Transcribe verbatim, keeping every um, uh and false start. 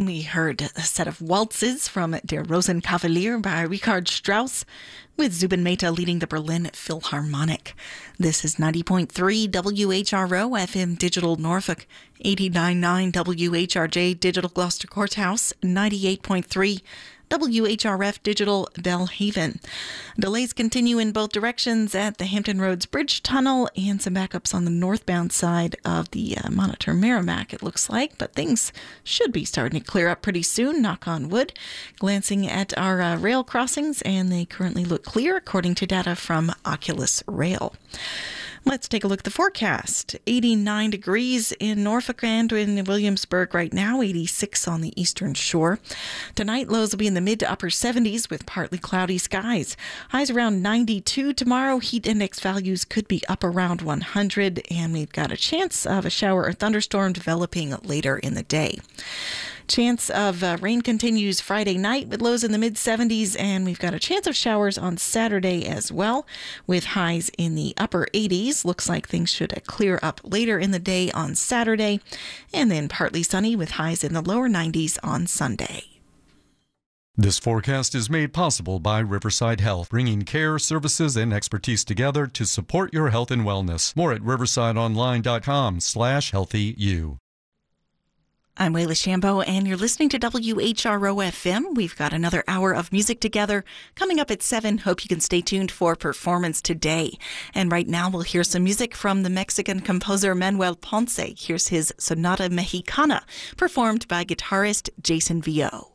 We heard a set of waltzes from Der Rosenkavalier by Richard Strauss, with Zubin Mehta leading the Berlin Philharmonic. This is ninety point three W H R O F M Digital Norfolk, eighty-nine point nine W H R J Digital Gloucester Courthouse, ninety-eight point three W H R F Digital Belhaven. Delays continue in both directions at the Hampton Roads Bridge Tunnel and some backups on the northbound side of the uh, Monitor Merrimack, it looks like, but things should be starting to clear up pretty soon, knock on wood. Glancing at our uh, rail crossings, and they currently look clear according to data from Oculus Rail. Let's take a look at the forecast. eighty-nine degrees in Norfolk and in Williamsburg right now, eighty-six on the eastern shore. Tonight, lows will be in the mid to upper seventies with partly cloudy skies. Highs around ninety-two tomorrow. Heat index values could be up around one hundred, and we've got a chance of a shower or thunderstorm developing later in the day. Chance of uh, rain continues Friday night with lows in the mid seventies, and we've got a chance of showers on Saturday as well with highs in the upper eighties. Looks like things should uh, clear up later in the day on Saturday, and then partly sunny with highs in the lower nineties on Sunday. This forecast is made possible by Riverside Health, bringing care, services, and expertise together to support your health and wellness. More at riversideonline.com slash healthyu. I'm Wayla Shambo, and you're listening to W H R O F M. We've got another hour of music together coming up at seven. Hope you can stay tuned for Performance Today. And right now, we'll hear some music from the Mexican composer Manuel Ponce. Here's his Sonata Mexicana, performed by guitarist Jason Vio.